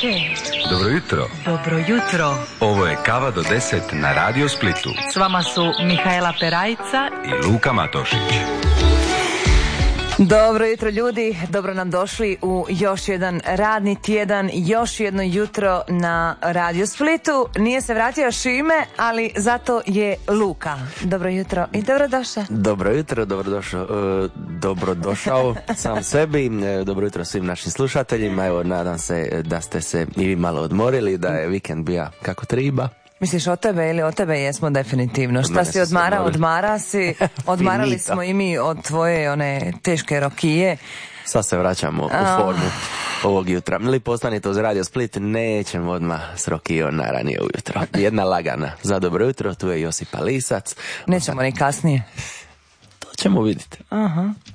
Dobro jutro. Dobro jutro. Ovo je Kava do 10 na Radio Splitu. S vama su Mihaela Perajca i Luka Matošić. Dobro jutro ljudi, dobro nam došli u još jedan radni tjedan, još jedno jutro na Radio Splitu. Nije se vratio Šime, ali zato je Luka. Dobro jutro i dobrodošao. Dobro jutro, dobrodošao sam sebi, dobro jutro svim našim slušateljima. Evo, nadam se da ste se i vi malo odmorili, da je vikend bio kako treba. Misliš o tebe ili o tebe? Jesmo definitivno. Šta si odmara si. Odmarali smo i mi od tvoje one teške rokije. Sad se vraćamo u formu ovog jutra. Lijep ostanite uz Radio Split, nećemo odmah s rokijom na ranije ujutro. Jedna lagana za dobro jutro, tu je Josipa Lisac. Nećemo ni kasnije. To ćemo vidjeti. Aha.